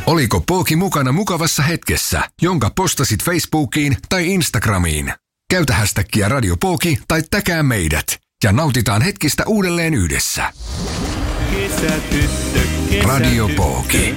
Oliko Pooki mukana mukavassa hetkessä, jonka postasit Facebookiin tai Instagramiin? Käytä hashtagia Radio Pooki tai tägää meidät ja nautitaan hetkistä uudelleen yhdessä. Radio Pooki.